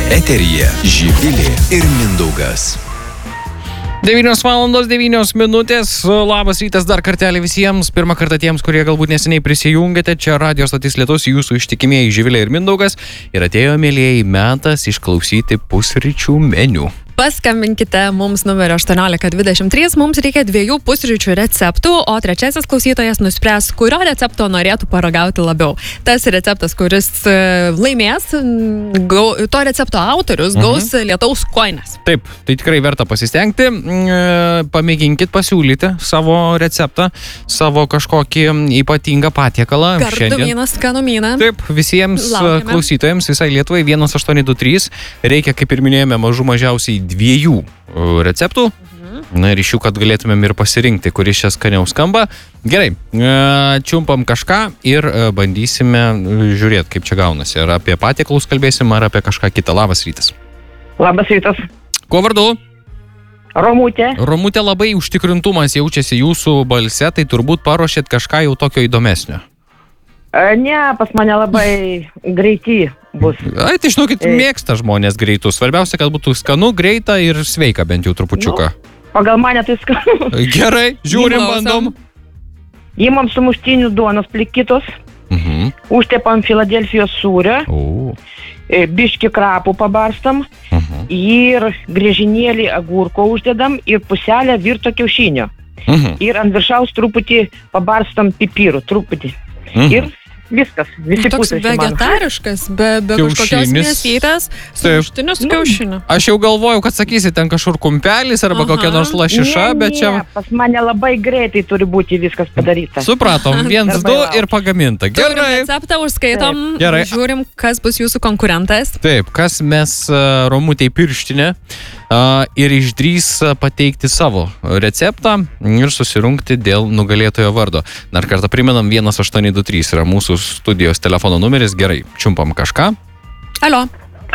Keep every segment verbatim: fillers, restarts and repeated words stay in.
Eteryje Živilė ir Mindaugas. devynios valandos devynios minutės. Labas rytas dar kartelį visiems. Pirmą kartą tiems, kurie galbūt neseniai prisijungėte. Čia Radio Stotis Lietus, jūsų ištikimieji Živilė ir Mindaugas. Ir atėjo, mielieji, metas išklausyti pusryčių meniu. Paskambinkite mums numerio aštuoniolika dvidešimt trys, mums reikia dviejų pusryčių receptų, o trečiasis klausytojas nuspręs, kurio recepto norėtų paragauti labiau. Tas receptas, kuris laimės, gau, to recepto autorius Mhm. gaus lietaus kojines. Taip, tai tikrai verta pasistengti. Pamėginkit pasiūlyti savo receptą, savo kažkokį ypatingą patiekalą. Gardumyną, skanumyną. Taip, visiems Laukiame. klausytojams, visai Lietuvai vienas aštuoni du trys. Reikia, kaip ir minėjome, mažų mažiausiai dviejų receptų. Mhm. Na ir iš jų, kad galėtumėm ir pasirinkti, kuris čia skaniau skamba. Gerai, čiumpam kažką ir bandysime žiūrėti, kaip čia gaunasi. Ar apie patiekalus kalbėsim, ar apie kažką kitą. Labas rytas. Labas rytas. Kuo vardu? Romutė. Romutė, labai užtikrintumas jaučiasi jūsų balse, tai turbūt paruošėt kažką jau tokio įdomesnio. Ne, pas mane labai greiti bus. Ai, tai žinokit, mėgsta žmonės greitus. Svarbiausia, kad būtų skanu, greita ir sveika bent jau trupučiuką. Nu, pagal mane tai skanu. Gerai, žiūrim, Įklausom. bandom. Įmam sumuštinių duonos plikytos, Mhm. užtepam Filadelfijos sūrio, O. e, biški krapų pabarstam Mhm. ir griežinėlį agurko uždedam ir puselę virto kiaušinio. Mhm. Ir ant viršaus truputį pabarstam pipirų, truputį. Mhm. Ir viskas, visi Toks pusryčiai mano. vegetariškas, be, be kažkokios Kiaušinis. mėsytės, Taip. sumuštinius kiaušinių. Aš jau galvojau, kad sakysi ten kažkur kumpelis arba Aha. kokia nors lašiša, Ne, bet ne, čia... pas mane labai greitai turi būti viskas padaryta. Supratom, viens, Darbai du laukia. ir pagaminta. Turim Gerai. receptą, užskaitom, Gerai. žiūrim, kas bus jūsų konkurentas. Taip, kas mes uh, Romutei pirštinė uh, ir išdrys uh, pateikti savo receptą ir susirungti dėl nugalėtojo vardo. Dar kartą primenam, vienas aštuoni du trys yra mūsų studijos telefono numeris. Gerai, čiumpam kažką. Alio,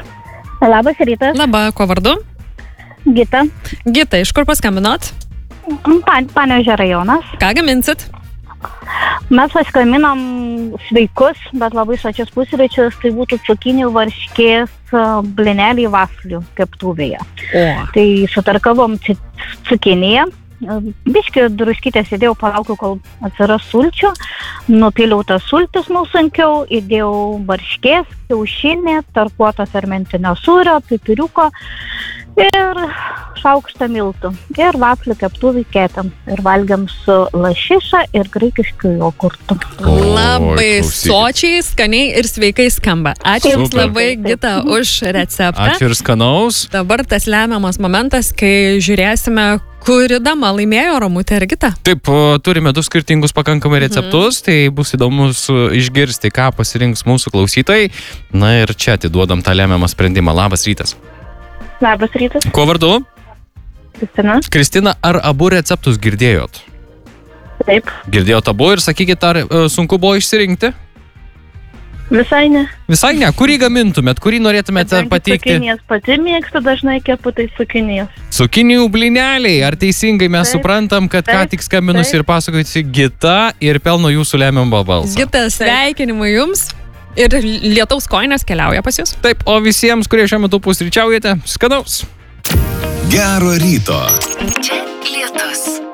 Labas rytas, laba, kuo vardu? Gita, Gita, iš kur paskambinot? Pan, Panevėžio rajonas. Ką gaminsit? Mes paskaminom sveikus, bet labai sočius pusryčius, tai būtų cukinių varškės a, blineliai vaflių keptuvėje. O. Tai sutarkavom ci- cukiniją, a, biškį druškytės įdėjau, palaukiau, kol atsiras sulčių, nupiliau tas sultis nusunkiau, įdėjau varškės, kiaušinį, tarkuoto fermentinio sūrio, pipiriuko ir šaukštą miltų. Ir vaflių keptuvį kepėm ir valgiam su lašiša ir graikiškiu jogurtu. Labai klausykit. sočiai, skaniai ir sveikai skamba. Ačiū Jums Super. labai, Gita, už receptą. Ačiū ir skanaus. Dabar tas lemiamas momentas, kai žiūrėsime, kuri dama laimėjo, Romutė ir Gita. Taip, o, turime du skirtingus pakankamai receptus, mhm. tai bus įdomus uh, išgirsti, ką pasirinks mūsų klausytojai. Na ir čia atiduodam tą lemiamą sprendimą. Labas rytas. Labas rytas, Kuo vardu? Kristina. Kristina, ar abu receptus girdėjot? Taip, Girdėjot abu ir sakykit, ar uh, sunku buvo išsirinkti? visai ne. Visai ne. Kurį gamintumėt, kurį norėtumėte pateikti? Cukinijas pati mėgstu, dažnai kepu tai cukinijas. Cukinijų blineliai. Ar teisingai mes Taip, suprantam, kad ką taip, tik skambinus taip. ir pasakojasi Gita ir pelno jūsų lemiamą balsą? Gita, sveikinimai Jums. Ir lietaus kojinės keliauja pas Jūs. Taip, o visiems, kurie šiuo metu pusryčiaujate, skanaus. Gero ryto. Čia Lietus.